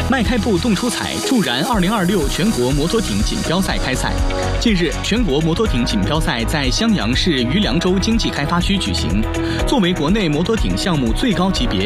迈开步动出彩，助燃2026全国摩托艇锦标赛开赛。近日，全国摩托艇锦标赛在襄阳市余梁州经济开发区举行。作为国内摩托艇项目最高级别